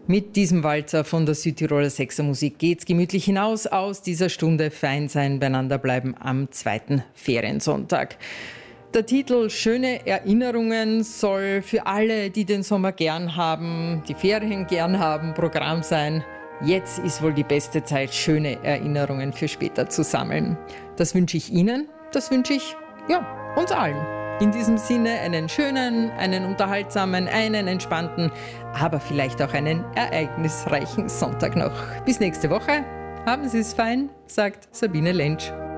Mit diesem Walzer von der Südtiroler Sechsermusik geht's gemütlich hinaus aus dieser Stunde Fein sein, beieinander bleiben am zweiten Feriensonntag. Der Titel Schöne Erinnerungen soll für alle, die den Sommer gern haben, die Ferien gern haben, Programm sein. Jetzt ist wohl die beste Zeit, schöne Erinnerungen für später zu sammeln. Das wünsche ich Ihnen, das wünsche ich uns allen. In diesem Sinne einen schönen, einen unterhaltsamen, einen entspannten, aber vielleicht auch einen ereignisreichen Sonntag noch. Bis nächste Woche. Haben Sie es fein, sagt Sabine Lentsch.